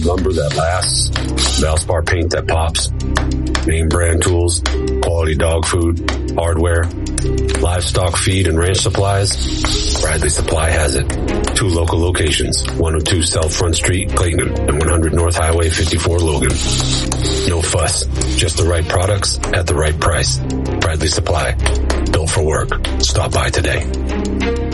need lumber that lasts, Valspar paint that pops, name brand tools, quality dog food, hardware, livestock feed and ranch supplies, Bradley Supply has it. 2 local locations, 102 South Front Street, Clayton, and 100 North Highway 54, Logan. No fuss, just the right products at the right price. Bradley Supply, built for work. Stop by today.